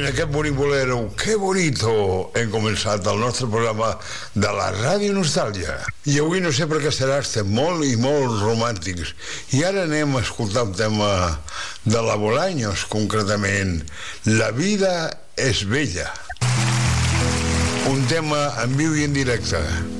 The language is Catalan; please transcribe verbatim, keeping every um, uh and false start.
aquest bonic bolero, que bonito, hem començat el nostre programa de la Ràdio Nostàlgia. I avui no sé per què serà, estem molt i molt romàntics. I ara anem a escoltar un tema de la Bolaños, concretament, La vida és bella. Un tema en viu i en directe.